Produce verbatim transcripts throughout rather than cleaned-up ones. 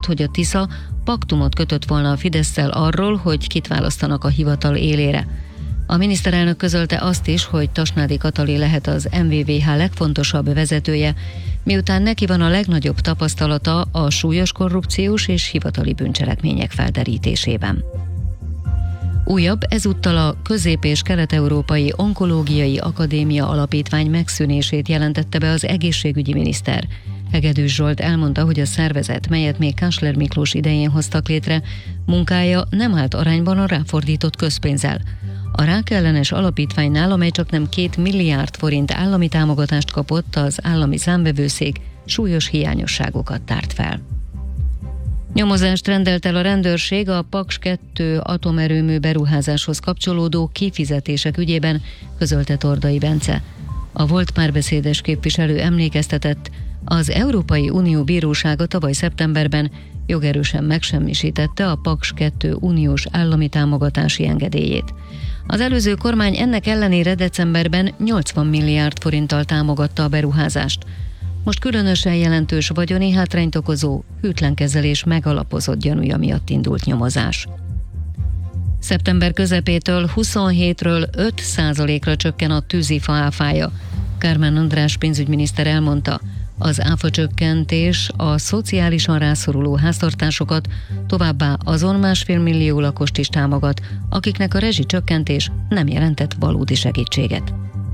hogy a Tisza paktumot kötött volna a Fidesszel arról, hogy kit választanak a hivatal élére. A miniszterelnök közölte azt is, hogy Tasnádi Katalin lehet az em vé vé há legfontosabb vezetője, miután neki van a legnagyobb tapasztalata a súlyos korrupciós és hivatali bűncselekmények felderítésében. Újabb, ezúttal a Közép- és Kelet-Európai Onkológiai Akadémia Alapítvány megszűnését jelentette be az egészségügyi miniszter. Hegedűs Zsolt elmondta, hogy a szervezet, melyet még Kásler Miklós idején hoztak létre, munkája nem állt arányban a ráfordított közpénzzel. A rákellenes alapítványnál, amely csak nem két milliárd forint állami támogatást kapott, az állami számvevőszék súlyos hiányosságokat tárt fel. Nyomozást rendelt el a rendőrség a Paks kettő atomerőmű beruházáshoz kapcsolódó kifizetések ügyében, közölte Tordai Bence. A volt párbeszédes képviselő emlékeztetett, az Európai Unió bírósága tavaly szeptemberben jogerősen megsemmisítette a Paks kettő uniós állami támogatási engedélyét. Az előző kormány ennek ellenére decemberben nyolcvan milliárd forinttal támogatta a beruházást. Most különösen jelentős vagyoni hátrányt okozó hűtlenkezelés megalapozott gyanúja miatt indult nyomozás. Szeptember közepétől huszonhétről öt százalékra csökken a tűzifa áfája. Kármán András pénzügyminiszter elmondta, az áfacsökkentés a szociálisan rászoruló háztartásokat, továbbá azon másfél millió lakost is támogat, akiknek a rezsicsökkentés nem jelentett valódi segítséget.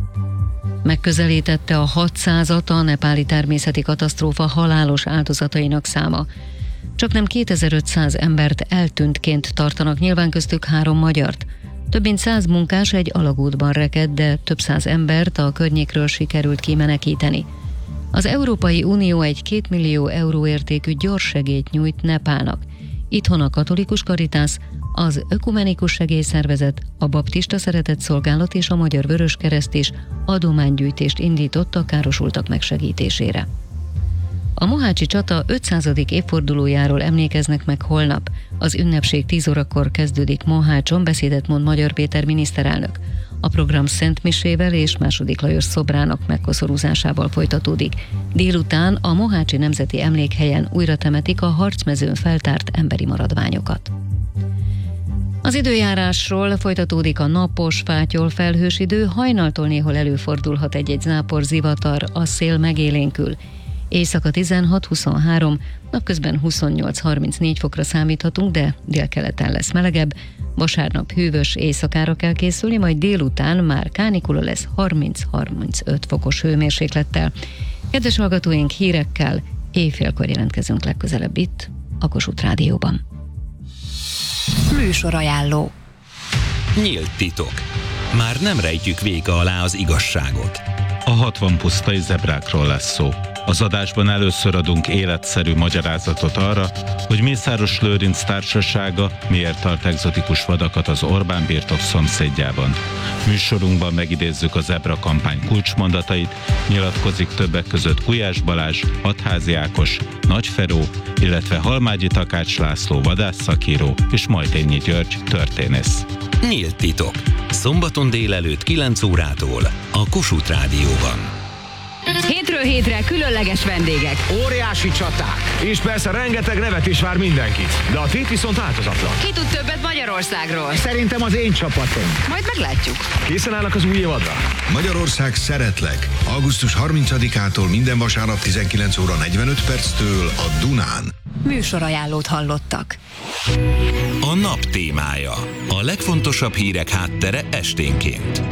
Megközelítette a hatszázat a nepáli természeti katasztrófa halálos áldozatainak száma. Csak nem kétezer-ötszáz embert eltűntként tartanak, nyilván köztük három magyart. Több mint száz munkás egy alagútban rekedt, de több száz embert a környékről sikerült kimenekíteni. Az Európai Unió egy két millió euró értékű gyorssegélyt nyújt Nepálnak. Itthon a Katolikus Karitász, az Ökumenikus Segélyszervezet, a Baptista Szeretetszolgálat és a Magyar Vöröskereszt is adománygyűjtést indított a károsultak megsegítésére. A mohácsi csata ötszázadik évfordulójáról emlékeznek meg holnap. Az ünnepség tíz órakor kezdődik Mohácson, beszédet mond Magyar Péter miniszterelnök. A program Szent Misével és második Lajos szobrának megkoszorúzásával folytatódik. Délután a Mohácsi Nemzeti Emlékhelyen újra temetik a harcmezőn feltárt emberi maradványokat. Az időjárásról: folytatódik a napos, fátyol, felhős idő, hajnaltól néhol előfordulhat egy-egy zápor, zivatar, a szél megélénkül. Éjszaka tizenhat-huszonhárom, napközben huszonnyolc-harmincnégy fokra számíthatunk, de délkeleten lesz melegebb. Vasárnap hűvös éjszakára kell készülni, majd délután már kánikula lesz harminc-harmincöt fokos hőmérséklettel. Kedves hallgatóink, hírekkel éjfélkor jelentkezünk legközelebb itt, a Kossuth Rádióban. Műsorajánló. Nyílt titok. Már nem rejtjük véka alá az igazságot. A hatvan pusztai zebrákról lesz szó. Az adásban először adunk életszerű magyarázatot arra, hogy Mészáros Lőrinc társasága miért tart egzotikus vadakat az Orbán birtok szomszédjában. Műsorunkban megidézzük a zebra kampány kulcsmondatait, nyilatkozik többek között Gulyás Balázs, Hatházi Ákos, Nagy Feró, illetve Halmágyi Takács László vadászszakíró és Majtényi György történész. Nyílt titok. Szombaton délelőtt kilenc órától a Kossuth Rádióban. Hétről hétre különleges vendégek. Óriási csaták. És persze rengeteg nevet is vár mindenkit. De a tét viszont változatlan. Ki tud többet Magyarországról? Szerintem az én csapatom. Majd meglátjuk. Készen állnak az új évadra? Magyarország szeretlek. augusztus harmincadikától minden vasárnap tizenkilenc óra negyvenöt perctől a Dunán. Műsorajánlót hallottak. A nap témája. A legfontosabb hírek háttere esténként.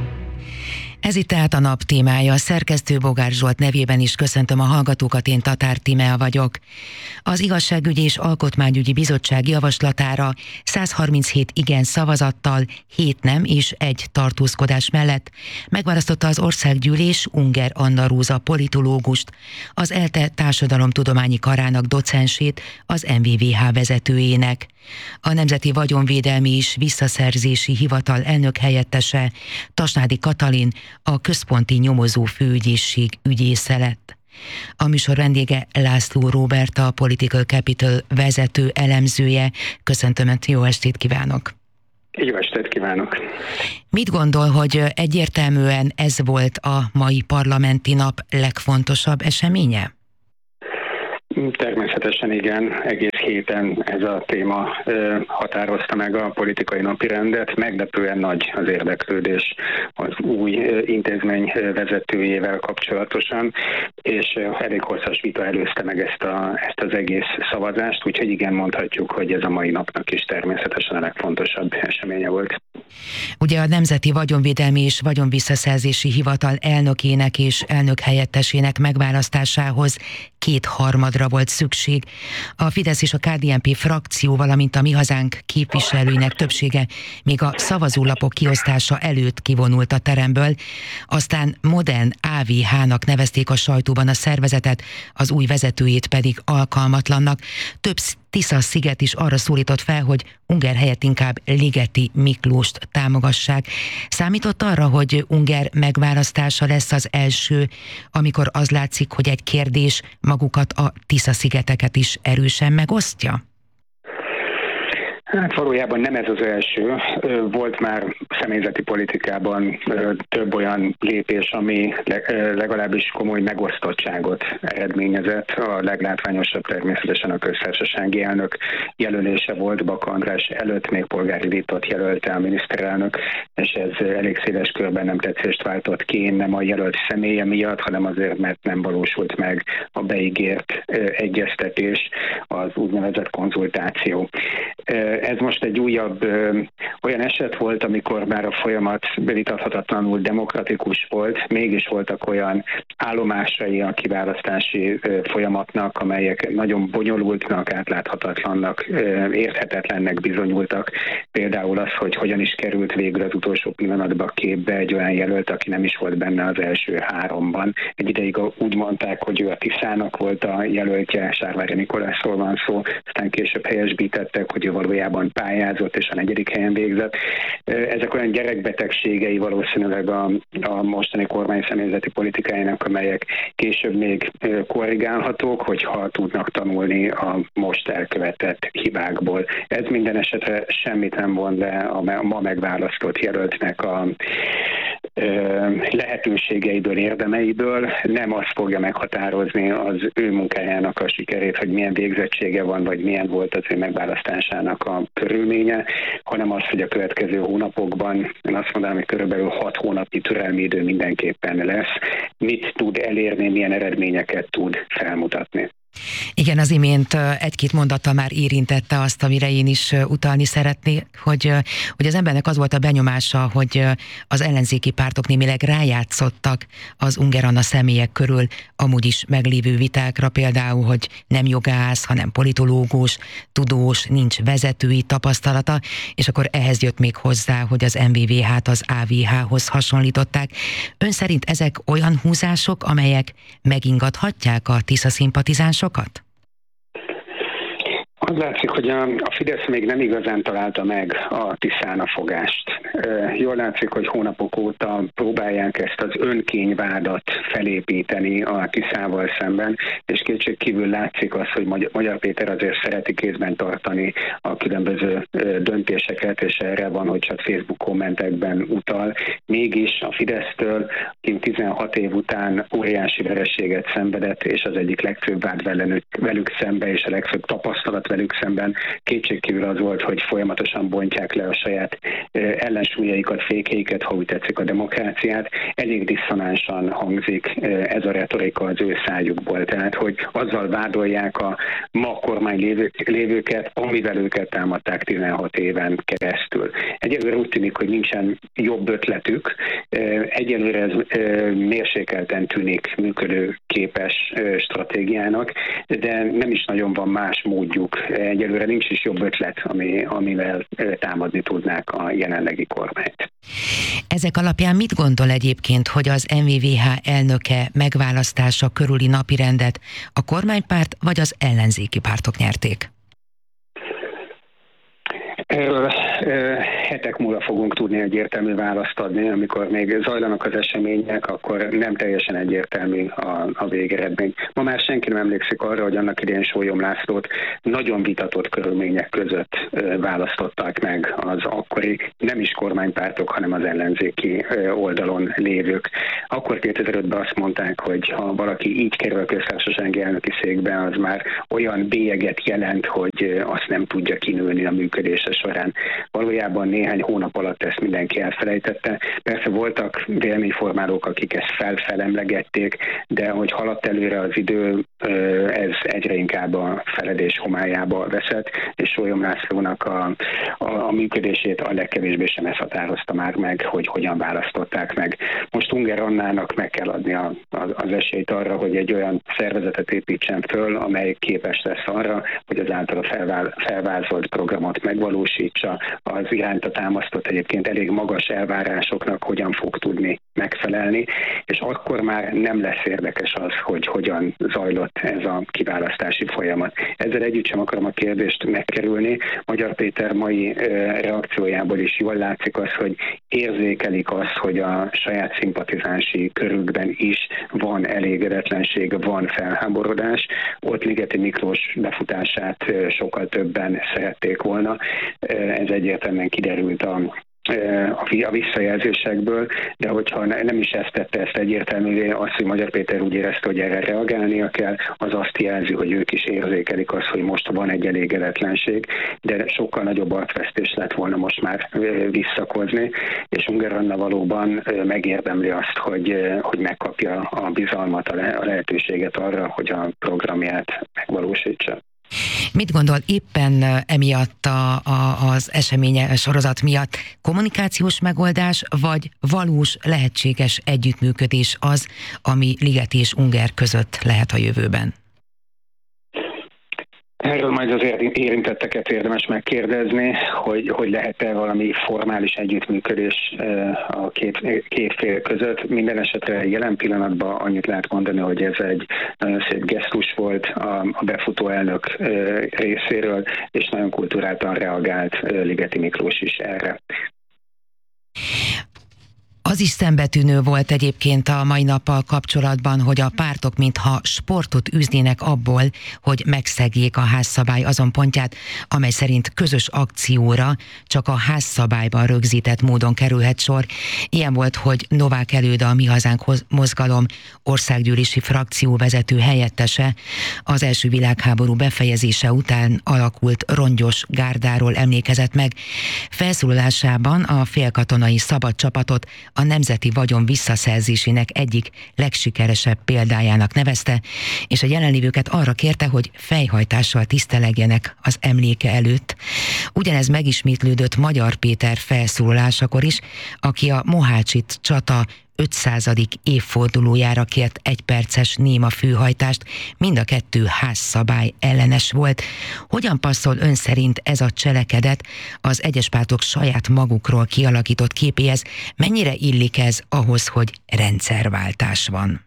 Ez itt tehát a nap témája. Szerkesztő Bogár Zsolt nevében is köszöntöm a hallgatókat, én Tatár Tímea vagyok. Az Igazságügyi és Alkotmányügyi Bizottság javaslatára száz harminchét igen szavazattal, hét nem és egy tartózkodás mellett megválasztotta az Országgyűlés Unger Anna Róza politológust, az ELTE társadalomtudományi karának docensét, az em vé vé há vezetőjének. A Nemzeti Vagyonvédelmi és Visszaszerzési Hivatal elnök helyettese, Tasnádi Katalin, a Központi Nyomozó Főügyészség ügyésze lett. A műsor vendége László Róbert, a Political Capital vezető elemzője. Köszöntöm Önt, jó estét kívánok! Jó estét kívánok! Mit gondol, hogy egyértelműen ez volt a mai parlamenti nap legfontosabb eseménye? Természetesen igen, egész héten ez a téma határozta meg a politikai napirendet. Meglepően nagy az érdeklődés az új intézmény vezetőjével kapcsolatosan, és elég hosszas vita előzte meg ezt, a, ezt az egész szavazást, úgyhogy igen, mondhatjuk, hogy ez a mai napnak is természetesen a legfontosabb eseménye volt. Ugye a Nemzeti Vagyonvédelmi és Vagyonvisszaszerzési Hivatal elnökének és elnök helyettesének megválasztásához kétharmadra volt szükség. A Fidesz és a ká dé en pé frakció, valamint a Mi Hazánk képviselőinek többsége még a szavazólapok kiosztása előtt kivonult a teremből, aztán modern á vé há-nak nevezték a sajtóban a szervezetet, az új vezetőjét pedig alkalmatlannak. Több Tisza-sziget is arra szólított fel, hogy Unger helyett inkább Ligeti Miklóst támogassák. Számított arra, hogy Unger megválasztása lesz az első, amikor az látszik, hogy egy kérdés magukat a Tisza-szigeteket is erősen megosztja? Hát valójában nem ez az első. Volt már személyzeti politikában több olyan lépés, ami legalábbis komoly megosztottságot eredményezett. A leglátványosabb természetesen a köztársasági elnök jelölése volt. Baka András előtt még Polgári Vitot jelölte a miniszterelnök, és ez elég széles körben nem tetszést váltott ki, nem a jelölt személye miatt, hanem azért, mert nem valósult meg a beígért egyeztetés, az úgynevezett konzultáció. Ez most egy újabb ö, olyan eset volt, amikor már a folyamat vitathatatlanul demokratikus volt, mégis voltak olyan állomásai a kiválasztási ö, folyamatnak, amelyek nagyon bonyolultnak, átláthatatlannak, ö, érthetetlennek bizonyultak. Például az, hogy hogyan is került végül az utolsó pillanatban képbe egy olyan jelölt, aki nem is volt benne az első háromban. Egy ideig úgy mondták, hogy ő a Tiszának volt a jelöltje, Sárvári Nikolászról van szó, aztán később helyesbítettek, hogy ő valójában pályázott és a negyedik helyen végzett. Ezek olyan gyerekbetegségei valószínűleg a, a mostani kormány személyzeti politikájának, amelyek később még korrigálhatók, hogyha tudnak tanulni a most elkövetett hibákból. Ez minden esetre semmit nem von le a ma megválasztott jelöltnek a lehetőségeiből, érdemeiből. Nem azt fogja meghatározni az ő munkájának a sikerét, hogy milyen végzettsége van, vagy milyen volt az ő megválasztásának a körülménye, hanem az, hogy a következő hónapokban, én azt mondanám, hogy körülbelül hat hónapi türelmi idő mindenképpen lesz, mit tud elérni, milyen eredményeket tud felmutatni. Igen, az imént egy-két mondattal már érintette azt, amire én is utalni szeretnék, hogy, hogy az embernek az volt a benyomása, hogy az ellenzéki pártok némileg rájátszottak az Unger Anna személyek körül amúgy is meglévő vitákra, például, hogy nem jogász, hanem politológus, tudós, nincs vezetői tapasztalata, és akkor ehhez jött még hozzá, hogy az em vé vé há-t az á vé há-hoz hasonlították. Ön szerint ezek olyan húzások, amelyek megingathatják a Tisza szimpatizánsokat? Az látszik, hogy a, a Fidesz még nem igazán találta meg a Tiszán a fogást. Jól látszik, hogy hónapok óta próbálják ezt az önkényvádat felépíteni a Tiszával szemben, és kétségkívül látszik az, hogy Magyar Péter azért szereti kézben tartani a különböző döntéseket, és erre van, hogy csak Facebook kommentekben utal. Mégis a Fidesztől, aki tizenhat év után óriási vereséget szenvedett, és az egyik legfőbb vád velük, velük szembe, és a legfőbb tapasztalat velük szemben kétségkívül az volt, hogy folyamatosan bontják le a saját ellensúlyaikat, fékeiket, ha úgy tetszik a demokráciát. Elég disszonánsan hangzik ez a retorika az ő szájukból. Tehát, hogy azzal vádolják a ma kormány lévő, lévőket, amivel őket támadták tizenhat éven keresztül. Egyelőre úgy tűnik, hogy nincsen jobb ötletük. Egyelőre ez mérsékelten tűnik működőképes stratégiának, de nem is nagyon van más módjuk. Egyelőre nincs is jobb ötlet, ami, amivel támadni tudnák a jelenlegi kormányt. Ezek alapján mit gondol egyébként, hogy az em vé vé há elnöke megválasztása körüli napirendet a kormánypárt vagy az ellenzéki pártok nyerték? Erről hetek múlva fogunk tudni egyértelmű választ adni, amikor még zajlanak az események, akkor nem teljesen egyértelmű a, a végeredmény. Ma már senki nem emlékszik arra, hogy annak idején Sólyom Lászlót nagyon vitatott körülmények között választották meg az akkori nem is kormánypártok, hanem az ellenzéki oldalon lévők. Akkor kétezer-ötben azt mondták, hogy ha valaki így kerül a köztársasági elnöki székbe, az már olyan bélyeget jelent, hogy azt nem tudja kinőni a működése során. Valójában néhány hónap alatt ezt mindenki elfelejtette. Persze voltak véleményformálók, akik ezt felfelemlegették, de hogy haladt előre az idő, ez egyre inkább a feledés homályába veszett, és Sólyom Lászlónak a, a, a működését a legkevésbé sem ez határozta már meg, hogy hogyan választották meg. Most Ungár Annának meg kell adni a, a, az esélyt arra, hogy egy olyan szervezetet építsen föl, amely képes lesz arra, hogy az általa felvál, felvázolt programot megvalósítsa, az iránta támasztott egyébként elég magas elvárásoknak hogyan fog tudni megfelelni, és akkor már nem lesz érdekes az, hogy hogyan zajlott ez a kiválasztási folyamat. Ezzel együtt sem akarom a kérdést megkerülni. Magyar Péter mai reakciójából is jól látszik az, hogy érzékelik azt, hogy a saját szimpatizánsi körükben is van elégedetlenség, van felháborodás. Ott Ligeti Miklós befutását sokkal többen szerették volna. Ez egyértelműen kiderült a a visszajelzésekből, de hogyha nem is ezt tette ezt egyértelművé, az, hogy Magyar Péter úgy érezte, hogy erre reagálnia kell, az azt jelzi, hogy ők is érzékelik azt, hogy most van egy elégedetlenség, de sokkal nagyobb arcvesztés lett volna most már visszakozni, és Ungár Anna valóban megérdemli azt, hogy, hogy megkapja a bizalmat, a lehetőséget arra, hogy a programját megvalósítsa. Mit gondol éppen emiatt a, a, az eseménye sorozat miatt kommunikációs megoldás, vagy valós lehetséges együttműködés az, ami Ligeti és Ungár között lehet a jövőben? Erről majd az érintetteket érdemes megkérdezni, hogy, hogy lehet-e valami formális együttműködés a két, két fél között. Minden esetre jelen pillanatban annyit lehet mondani, hogy ez egy nagyon szép gesztus volt a, a befutó elnök részéről, és nagyon kulturáltan reagált Ligeti Miklós is erre. Az is szembetűnő volt egyébként a mai nappal kapcsolatban, hogy a pártok mintha sportot üznének abból, hogy megszegjék a házszabály azon pontját, amely szerint közös akcióra csak a házszabályban rögzített módon kerülhet sor. Ilyen volt, hogy Novák Előd, a Mi Hazánk mozgalom országgyűlési frakcióvezető helyettese az első világháború befejezése után alakult rongyos gárdáról emlékezett meg. Felszólalásában a félkatonai szabad csapatot a nemzeti vagyon visszaszerzésének egyik legsikeresebb példájának nevezte, és a jelenlévőket arra kérte, hogy fejhajtással tisztelegjenek az emléke előtt. Ugyanez megismétlődött Magyar Péter felszólalásakor is, aki a Mohácsit csata ötszázadik évfordulójára kért egyperces néma főhajtást, mind a kettő házszabály ellenes volt. Hogyan passzol ön szerint ez a cselekedet az egyes pártok saját magukról kialakított képéhez? Mennyire illik ez ahhoz, hogy rendszerváltás van?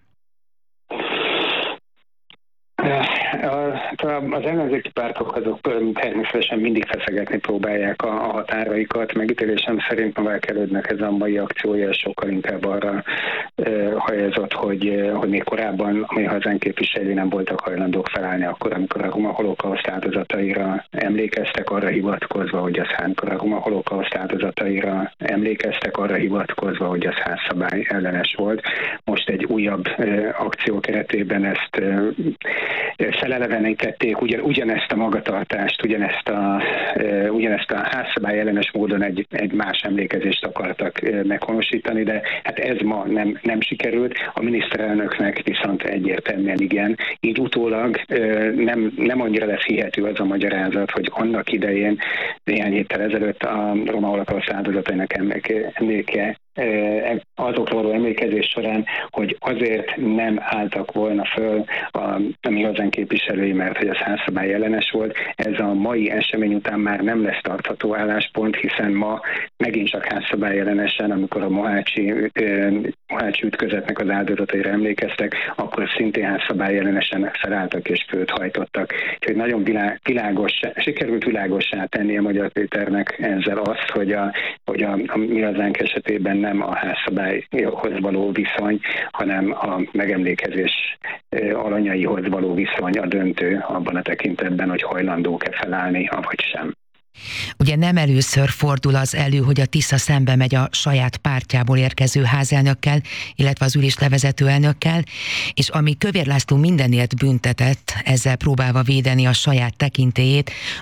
Az ellenzéki pártok azok természetesen mindig feszegetni próbálják a határaikat. Megítélésem szerint Novák Elődnek ez a mai akciója sokkal inkább arra hajazott, hogy, hogy még korábban a Mi Hazánk képviselői nem voltak hajlandók felállni akkor, amikor a holokauszt áldozataira emlékeztek, arra hivatkozva, hogy az hánykor a holokauszt áldozataira emlékeztek, arra hivatkozva, hogy az házszabály ellenes volt. Most egy újabb akció keretében ezt felelevenítették, ugyan, ugyanezt a magatartást, ugyanezt a, ugyanezt a házszabály ellenes módon egy, egy más emlékezést akartak meghonosítani, de hát ez ma nem, nem sikerült. A miniszterelnöknek viszont egyértelműen igen. Így utólag nem, nem annyira lesz hihető az a magyarázat, hogy annak idején néhány héttel ezelőtt a roma holokauszt áldozatainak emléke, emléke azokról való emlékezés során, hogy azért nem álltak volna föl a, a mi hazánk képviselői, mert hogy az házszabály ellenes volt. Ez a mai esemény után már nem lesz tartható álláspont, hiszen ma megint csak házszabály ellenesen, amikor a Mohácsi, Mohácsi ütközetnek az áldozataira emlékeztek, akkor szintén házszabály ellenesen felálltak és főt hajtottak. Úgyhogy nagyon világ, világos, sikerült világossá tennie Magyar Péternek ezzel azt, hogy a, hogy a, a mi hazánk esetében nem a házszabályhoz való viszony, hanem a megemlékezés alanyaihoz való viszony a döntő abban a tekintetben, hogy hajlandók-e felállni, avagy sem. Ugye nem először fordul az elő, hogy a Tisza szembe megy a saját pártjából érkező házelnökkel, illetve az ülést levezető elnökkel, és ami Kövér László mindenért büntetett, ezzel próbálva védeni a saját tekintélyét,